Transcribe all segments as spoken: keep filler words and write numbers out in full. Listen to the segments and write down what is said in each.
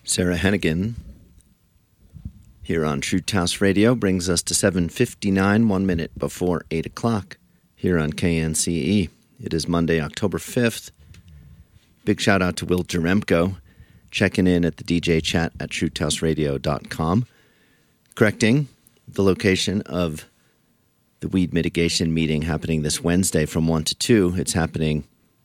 Sarah Hennigan here on True Taos Radio brings us to seven fifty-nine, one minute before eight o'clock here on K N C E. It is Monday, October fifth. Big shout out to Will Jaremko checking in at the D J chat at true taos radio dot com, correcting the location of the weed mitigation meeting happening this Wednesday from one to two. It's happening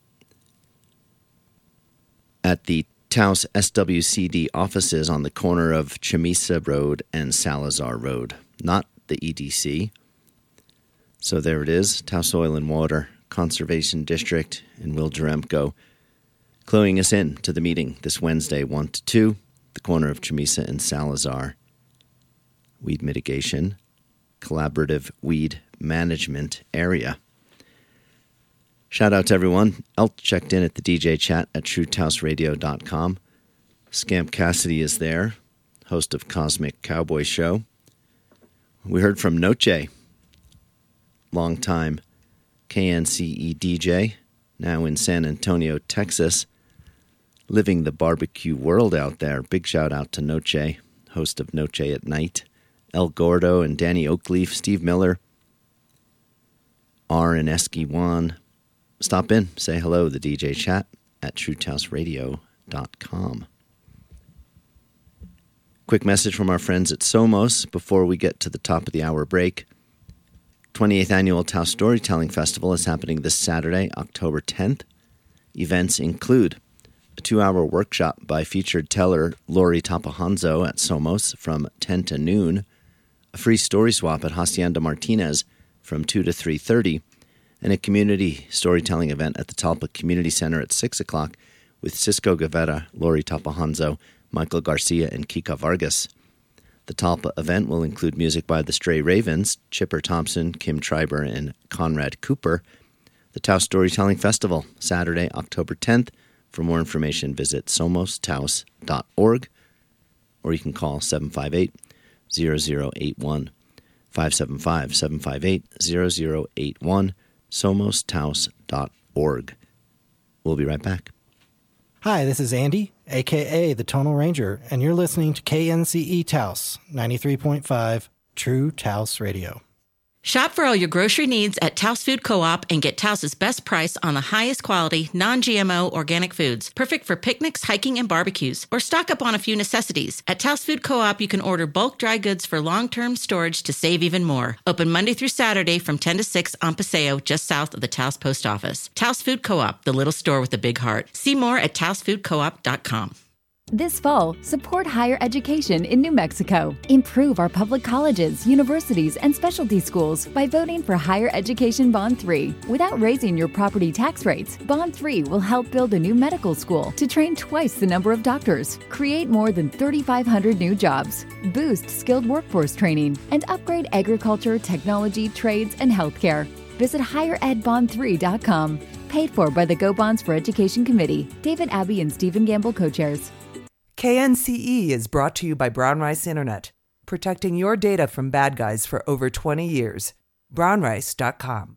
at the Taos S W C D offices on the corner of Chamisa Road and Salazar Road, not the E D C. So there it is, Taos Oil and Water Conservation District and Will Jaremko cluing us in to the meeting this Wednesday, one to two, the corner of Chamisa and Salazar. Weed mitigation, collaborative weed management area. Shout out to everyone else checked in at the D J chat at true taos radio dot com. Scamp Cassidy is there, host of Cosmic Cowboy Show. We heard from Noche, longtime K N C E D J, now in San Antonio, Texas, living the barbecue world out there. Big shout out to Noche, host of Noche at Night. El Gordo and Danny Oakleaf, Steve Miller, R and Esquiwan. Stop in, say hello, the D J chat at true taos radio dot com. Quick message from our friends at Somos before we get to the top of the hour break. twenty-eighth Annual Taos Storytelling Festival is happening this Saturday, October tenth. Events include a two-hour workshop by featured teller Lori Tapahanzo at Somos from ten to noon, a free story swap at Hacienda Martinez from two to three thirty, and a community storytelling event at the Talpa Community Center at six o'clock with Cisco Guevara, Lori Tapahanzo, Michael Garcia, and Kika Vargas. The Talpa event will include music by the Stray Ravens, Chipper Thompson, Kim Triber, and Conrad Cooper. The Taos Storytelling Festival, Saturday, October tenth. For more information, visit somos taos dot org, or you can call seven five eight, zero zero eight one, five seven five, seven five eight, zero zero eight one. somos taos dot org. We'll be right back. Hi, this is Andy, a k a. The Tonal Ranger, and you're listening to K N C E Taos, ninety-three point five, True Taos Radio. Shop for all your grocery needs at Taos Food Co-op and get Taos's best price on the highest quality, non-G M O organic foods, perfect for picnics, hiking, and barbecues. Or stock up on a few necessities. At Taos Food Co-op, you can order bulk dry goods for long-term storage to save even more. Open Monday through Saturday from ten to six on Paseo, just south of the Taos Post Office. Taos Food Co-op, the little store with a big heart. See more at taos food co op dot com. This fall, support higher education in New Mexico. Improve our public colleges, universities, and specialty schools by voting for Higher Education Bond three. Without raising your property tax rates, Bond three will help build a new medical school to train twice the number of doctors, create more than thirty-five hundred new jobs, boost skilled workforce training, and upgrade agriculture, technology, trades, and healthcare. Visit higher ed bond three dot com. Paid for by the Go Bonds for Education Committee. David Abbey and Stephen Gamble co-chairs. K N C E is brought to you by Brown Rice Internet, protecting your data from bad guys for over twenty years. brown rice dot com.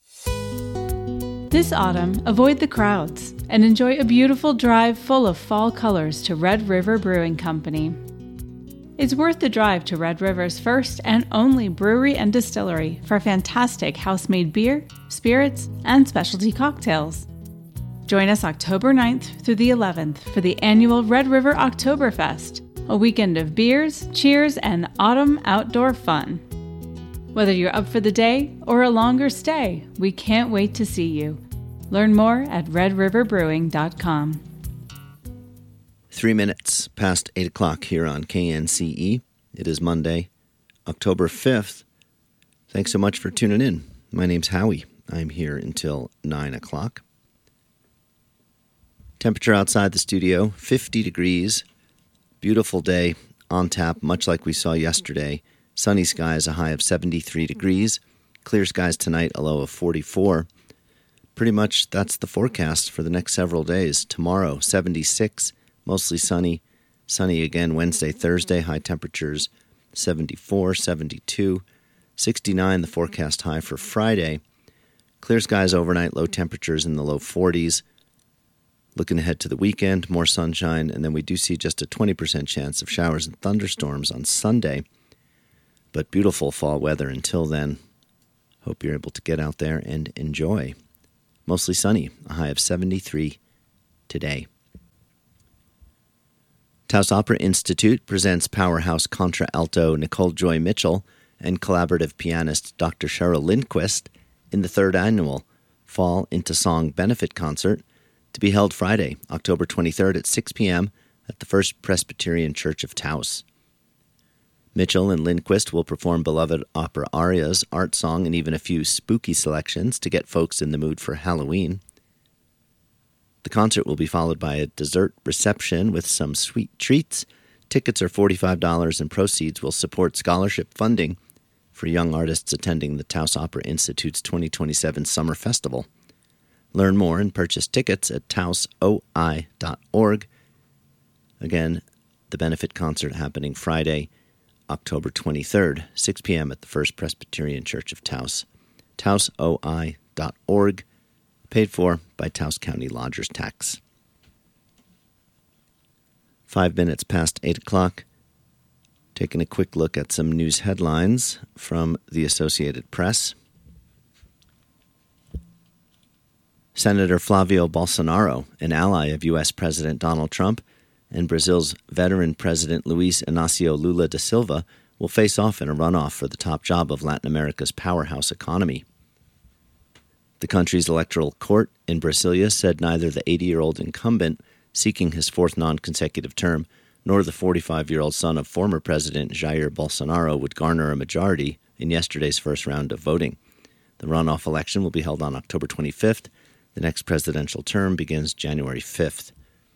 This autumn, avoid the crowds and enjoy a beautiful drive full of fall colors to Red River Brewing Company. It's worth the drive to Red River's first and only brewery and distillery for fantastic house-made beer, spirits, and specialty cocktails. Join us October ninth through the eleventh for the annual Red River Oktoberfest, a weekend of beers, cheers, and autumn outdoor fun. Whether you're up for the day or a longer stay, we can't wait to see you. Learn more at red river brewing dot com. Three minutes past eight o'clock here on K N C E. It is Monday, October fifth. Thanks so much for tuning in. My name's Howie. I'm here until nine o'clock. Temperature outside the studio, fifty degrees. Beautiful day on tap, much like we saw yesterday. Sunny skies, a high of seventy-three degrees. Clear skies tonight, a low of forty-four. Pretty much that's the forecast for the next several days. Tomorrow, seventy-six, mostly sunny. Sunny again Wednesday, Thursday, high temperatures seventy-four, seventy-two. sixty-nine, the forecast high for Friday. Clear skies overnight, low temperatures in the low forties. Looking ahead to the weekend, more sunshine, and then we do see just a twenty percent chance of showers and thunderstorms on Sunday. But beautiful fall weather until then. Hope you're able to get out there and enjoy. Mostly sunny, a high of seventy-three today. Taos Opera Institute presents powerhouse contralto Nicole Joy Mitchell and collaborative pianist Doctor Cheryl Lindquist in the third annual Fall into Song benefit concert to be held Friday, October twenty-third at six p.m. at the First Presbyterian Church of Taos. Mitchell and Lindquist will perform beloved opera arias, art song, and even a few spooky selections to get folks in the mood for Halloween. The concert will be followed by a dessert reception with some sweet treats. Tickets are forty-five dollars and proceeds will support scholarship funding for young artists attending the Taos Opera Institute's twenty twenty-seven Summer Festival. Learn more and purchase tickets at taos o i dot org. Again, the benefit concert happening Friday, October twenty-third, six p.m. at the First Presbyterian Church of Taos. taos o i dot org, paid for by Taos County Lodgers Tax. Five minutes past eight o'clock. Taking a quick look at some news headlines from the Associated Press. Senator Flavio Bolsonaro, an ally of U S. President Donald Trump, and Brazil's veteran President Luiz Inácio Lula da Silva will face off in a runoff for the top job of Latin America's powerhouse economy. The country's electoral court in Brasilia said neither the eighty-year-old incumbent seeking his fourth non-consecutive term nor the forty-five-year-old son of former President Jair Bolsonaro would garner a majority in yesterday's first round of voting. The runoff election will be held on October twenty-fifth. The next presidential term begins January fifth.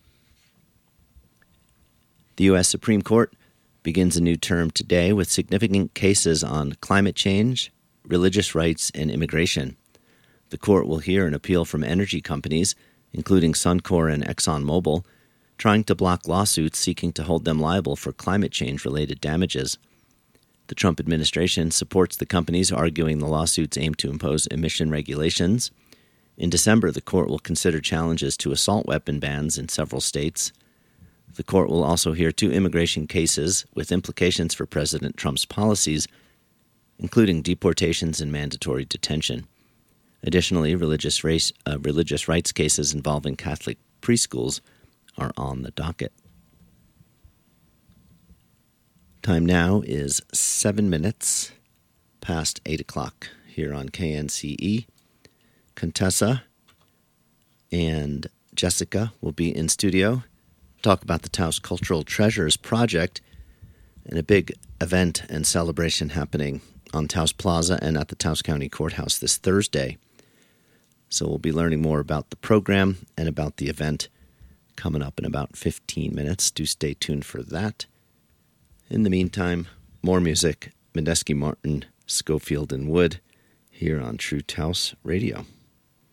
The U S. Supreme Court begins a new term today with significant cases on climate change, religious rights, and immigration. The court will hear an appeal from energy companies, including Suncor and ExxonMobil, trying to block lawsuits seeking to hold them liable for climate change-related damages. The Trump administration supports the companies, arguing the lawsuits aim to impose emission regulations. In December, the court will consider challenges to assault weapon bans in several states. The court will also hear two immigration cases with implications for President Trump's policies, including deportations and mandatory detention. Additionally, religious, race, uh, religious rights cases involving Catholic preschools are on the docket. Time now is seven minutes past eight o'clock here on K N C E. Contessa and Jessica will be in studio, talk about the Taos Cultural Treasures Project and a big event and celebration happening on Taos Plaza and at the Taos County Courthouse this Thursday. So we'll be learning more about the program and about the event coming up in about fifteen minutes. Do stay tuned for that. In the meantime, more music, Medeski Martin, Schofield and Wood, here on True Taos Radio.